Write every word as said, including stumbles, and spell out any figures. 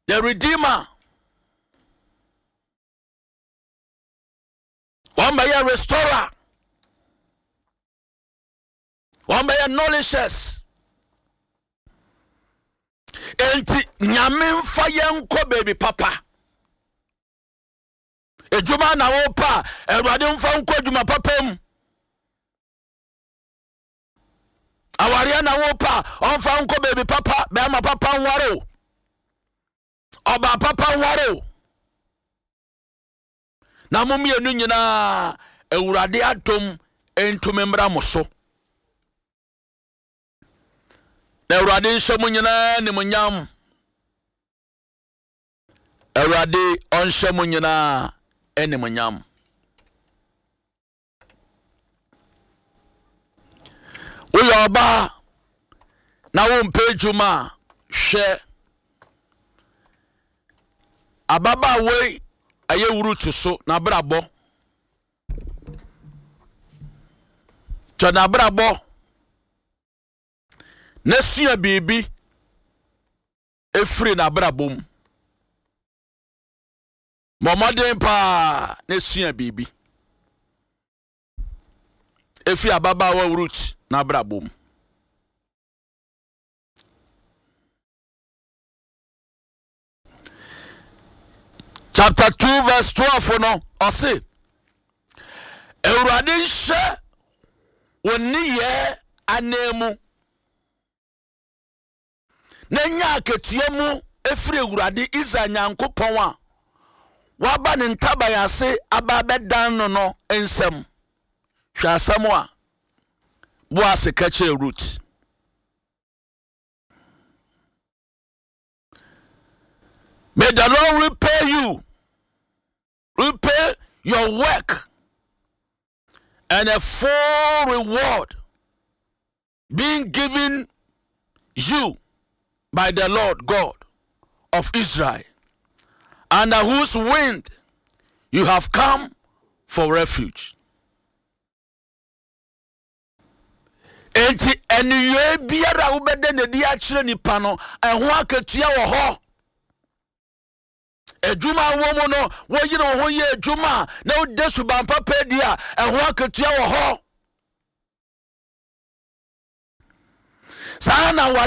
the Redeemer. One by a restorer. One by a nourishes. Enti nyame mfa yenko baby papa. Ejuma na wo pa, Awurade mfa nko ejuma papa mu. Aware na wo pa, onfa nko baby papa, be ma papa nware o. Oba papa nware o. Na mumye nu nyina Awurade atom entume mbra mo so. Awurade nhyɛ mo nyina ne mo nyam. Awurade onhyɛ mo nyina ene mo nyam. Wo yoba na wo mpejuma hwɛ ababa we aye wurutu so na brabo. Cho na brabo. Nesua bibi efri na brabom. Momaden pa nesua bibi. Efi ababa wa root na brabom. Chapter two verse twelve no ose Awurade nhye woni ye anemu Nenya aketua mu efiri Awurade Isa Nyankopɔn a waba ne ntabayase aba bedan no no ensem hwa asam a Boaz ka che Ruth. May the Lord repay you, repay your work, and a full reward being given you by the Lord God of Israel, under whose wind you have come for refuge. Enti eniye biara ubede ne di akire nipa no ehwo akatua wo ho. Ejuma wo mo no wo yire wo ho ye ejuma na wo desu ban papa dia ehwo akatua wo ho. Sana